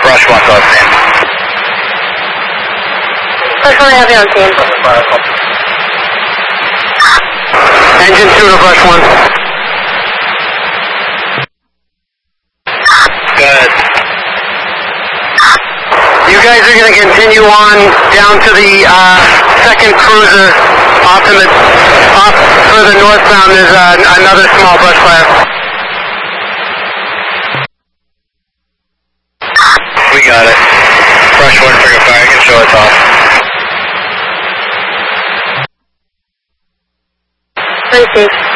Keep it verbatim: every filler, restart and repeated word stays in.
Brush one to scene. Brush one, I have you on scene. Engine two to Brush one. Good. You guys are going to continue on down to the uh, second cruiser off, in the, off further northbound. There's uh, another small brush fire. We got it. Brush one trigger fire, you can show us off. Thank you.